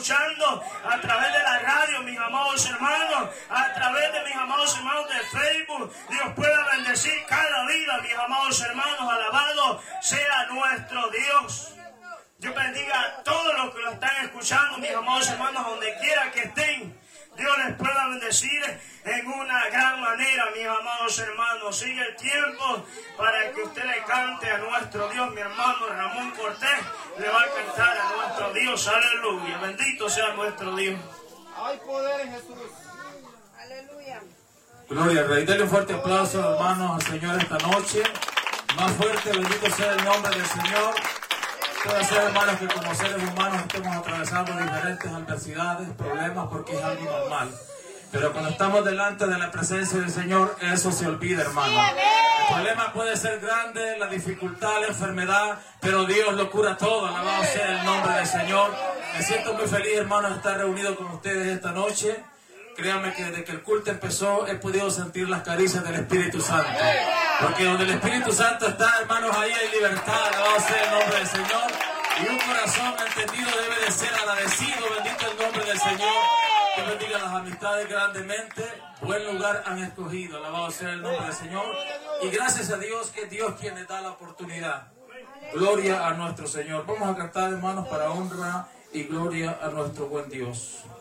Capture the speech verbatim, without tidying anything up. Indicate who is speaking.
Speaker 1: escuchando a través de la radio, mis amados hermanos, a través de mis amados hermanos de Facebook. Dios pueda bendecir cada vida, mis amados hermanos. Alabado sea nuestro Dios. Dios bendiga a todos los que lo están escuchando, mis amados hermanos, donde quiera que estén. Dios les pueda bendecir en una gran manera, mis amados hermanos. Sigue el tiempo para que usted le cante a nuestro Dios. Mi hermano Ramón Cortés le va a cantar a nuestro Dios. Aleluya. Bendito sea nuestro Dios.
Speaker 2: Hay poder en Jesús. Aleluya.
Speaker 3: Gloria al Rey. Denle un fuerte aplauso, hermanos, al Señor esta noche. Más fuerte, bendito sea el nombre del Señor. Puede ser, hermanos, que como seres humanos estemos atravesando diferentes adversidades, problemas, porque es algo normal. Pero cuando estamos delante de la presencia del Señor, eso se olvida, hermano. El problema puede ser grande, la dificultad, la enfermedad, pero Dios lo cura todo. Alabado sea el nombre del Señor. Me siento muy feliz, hermano, de estar reunido con ustedes esta noche. Créanme que desde que el culto empezó he podido sentir las caricias del Espíritu Santo. Porque donde el Espíritu Santo está, hermanos, ahí hay libertad. Alabado sea el nombre del Señor. Y un corazón entendido debe de ser agradecido. Bendito el nombre del Señor. Que bendiga las amistades grandemente. Buen lugar han escogido. Alabado sea el nombre del Señor. Y gracias a Dios, que Dios quien les da la oportunidad. Gloria a nuestro Señor. Vamos a cantar, hermanos, para honra y gloria a nuestro buen Dios.